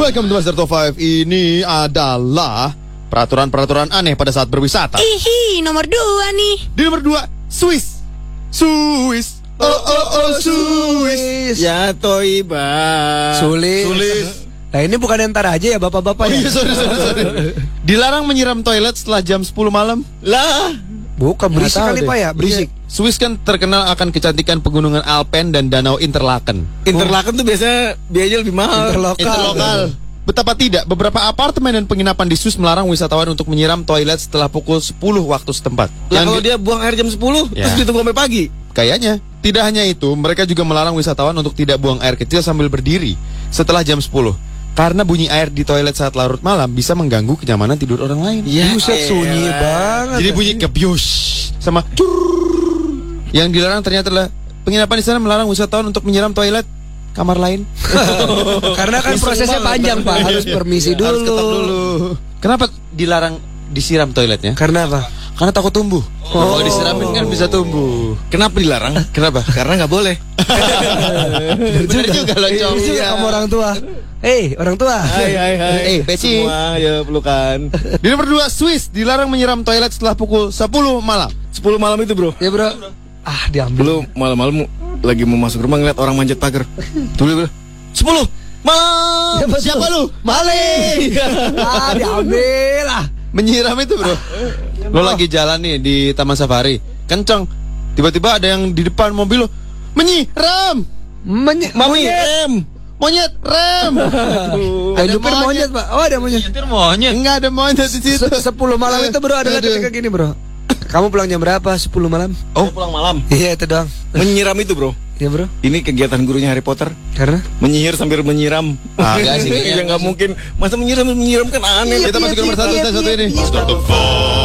Welcome to Master Top 5. Ini adalah peraturan-peraturan aneh pada saat berwisata. Ihi, nomor 2 nih. Di nomor 2, Swiss. Swiss. Ya Toiba. Sulis. Nah ini bukan yang ntar aja ya bapak-bapak Oh ya? iya, sorry. Dilarang menyiram toilet setelah jam 10 malam. Lah. Bukan berisik kali Pak ya? Berisik. Swiss kan terkenal akan kecantikan pegunungan Alpen dan danau Interlaken. Interlaken tuh biasanya biayanya lebih mahal. Interlokal. Betapa tidak, beberapa apartemen dan penginapan di Swiss melarang wisatawan untuk menyiram toilet setelah pukul 10 waktu setempat. Lah kalau dia buang air jam 10 terus ditunggu sampai pagi. Kayaknya. Tidak hanya itu, mereka juga melarang wisatawan untuk tidak buang air kecil sambil berdiri setelah jam 10. Karena bunyi air di toilet saat larut malam bisa mengganggu kenyamanan tidur orang lain. Ya, Buset sunyi banget. Jadi bunyi kebius sama curr. Yang dilarang ternyata adalah penginapan di sana melarang wisatawan untuk menyiram toilet kamar lain. Karena kan prosesnya panjang Pak, harus permisi dulu. Harus ketok dulu. Kenapa dilarang disiram toiletnya? Karena apa? Karena takut tumbuh. Kalau disiramin kan bisa tumbuh. Kenapa dilarang? Kenapa? Karena nggak boleh. Bener juga loh, Cong. Iya. Kamu orang tua. Orang tua. Hai. Peci. Semua ya pelukan. Di nomor 2, Swiss dilarang menyiram toilet setelah pukul 10 malam. 10 malam itu bro. Ya bro. Diambil. Lu malam-malam lagi mau masuk rumah ngeliat orang manjat pagar. Tuh bro. 10 malam. Ya, Siapa lu? Malik. Diambil lah. Menyiram itu bro. Lo lagi jalan nih di Taman Safari, kenceng. Tiba-tiba ada yang di depan mobil lo menyiram. Monyet rem. Ada nyupir monyet Pak. Oh ada monyet. Enggak ada monyet di situ. 10 malam itu bro adalah ketika gini bro. Kamu pulang jam berapa? 10 malam. Oh pulang malam. Iya itu doang. Menyiram itu bro. Iya bro. Ini kegiatan gurunya Harry Potter. Karena? Menyihir sambil menyiram. Enggak sih. Ya nggak mungkin. Masa menyiram kan aneh. Kita masuk ke nomor 1 ini. Start the fun.